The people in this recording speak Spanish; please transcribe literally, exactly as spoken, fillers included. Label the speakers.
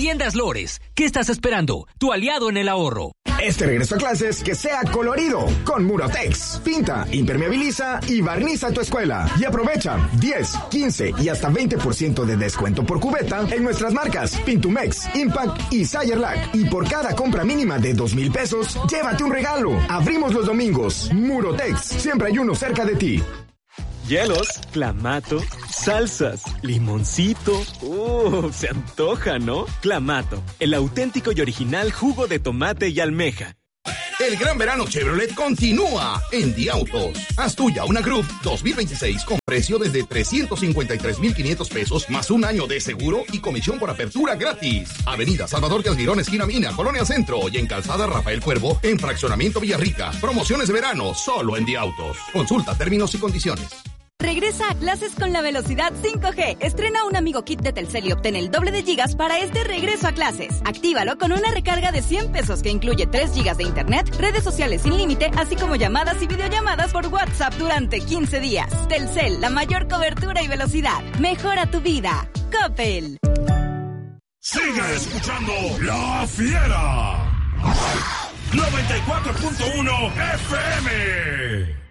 Speaker 1: Tiendas Lores. ¿Qué estás esperando? Tu aliado en el ahorro.
Speaker 2: Este regreso a clases que sea colorido con Murotex. Pinta, impermeabiliza y barniza tu escuela. Y aprovecha diez, quince y hasta veinte por ciento de descuento por cubeta en nuestras marcas Pintumex, Impact y Sayerlac. Y por cada compra mínima de dos mil pesos, llévate un regalo. Abrimos los domingos. Murotex, siempre hay uno cerca de ti.
Speaker 3: Hielos, clamato, salsas, limoncito. ¡Uh! Se antoja, ¿no? Clamato, el auténtico y original jugo de tomate y almeja.
Speaker 4: El gran verano Chevrolet continúa en Diautos. Haz tuya una Groove dos mil veintiséis con precio desde trescientos cincuenta y tres mil quinientos pesos más un año de seguro y comisión por apertura gratis. Avenida Salvador de Almirón, esquina Mina, Colonia Centro y en Calzada Rafael Cuervo en Fraccionamiento Villarrica. Promociones de verano solo en Diautos. Consulta términos y condiciones.
Speaker 5: Regresa a clases con la velocidad cinco G. Estrena un Amigo Kit de Telcel y obtén el doble de gigas para este regreso a clases. Actívalo con una recarga de cien pesos que incluye tres gigas de internet, redes sociales sin límite, así como llamadas y videollamadas por WhatsApp durante quince días. Telcel, la mayor cobertura y velocidad. Mejora tu vida. Coppel.
Speaker 6: Sigue escuchando La Fiera. noventa y cuatro punto uno F M.